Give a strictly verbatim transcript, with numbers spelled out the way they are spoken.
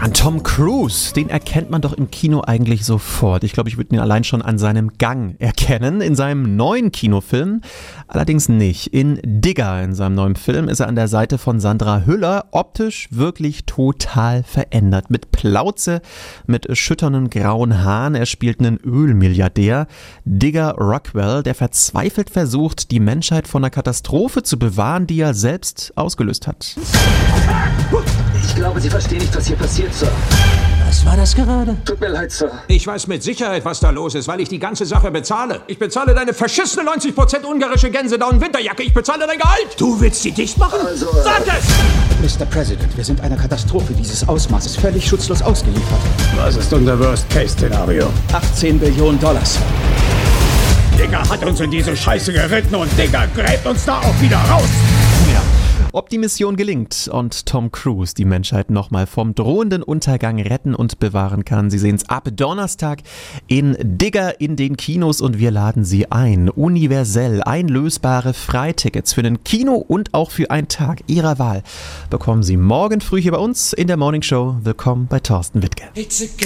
An Tom Cruise, den erkennt man doch im Kino eigentlich sofort. Ich glaube, ich würde ihn allein schon an seinem Gang erkennen. In seinem neuen Kinofilm allerdings nicht. In Digger, in seinem neuen Film, ist er an der Seite von Sandra Hüller optisch wirklich total verändert. Mit Plauze, mit schütternen grauen Haaren. Er spielt einen Ölmilliardär, Digger Rockwell, der verzweifelt versucht, die Menschheit vor einer Katastrophe zu bewahren, die er selbst ausgelöst hat. Ich glaube, Sie verstehen nicht, was hier passiert, Sir. Was war das gerade? Tut mir leid, Sir. Ich weiß mit Sicherheit, was da los ist, weil ich die ganze Sache bezahle. Ich bezahle deine verschissene neunzig Prozent ungarische Gänsedown-Winterjacke. Ich bezahle dein Gehalt. Du willst sie dicht machen? Also, äh, Sag es! Mister President, wir sind einer Katastrophe dieses Ausmaßes völlig schutzlos ausgeliefert. Was ist unser Worst-Case-Szenario? achtzehn Billionen Dollar, Sir. Digger hat uns in diese Scheiße geritten und Digger gräbt uns da auch wieder raus. Ja. Ob die Mission gelingt und Tom Cruise die Menschheit nochmal vom drohenden Untergang retten und bewahren kann, Sie sehen es ab Donnerstag in Digger in den Kinos und wir laden Sie ein. Universell einlösbare Freitickets für den Kino und auch für einen Tag Ihrer Wahl bekommen Sie morgen früh hier bei uns in der Morning Show. Willkommen bei Thorsten Wittke.